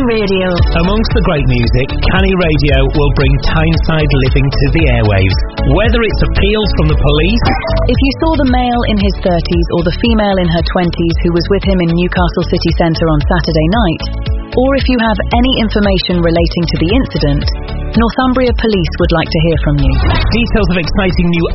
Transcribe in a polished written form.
Canny Radio. Amongst the great music, Canny Radio will bring Tyneside living to the airwaves. Whether it's appeals from the police... If you saw the male in his 30s or the female in her 20s who was with him in Newcastle city centre on Saturday night, or if you have any information relating to the incident, Northumbria Police would like to hear from you. Details of exciting new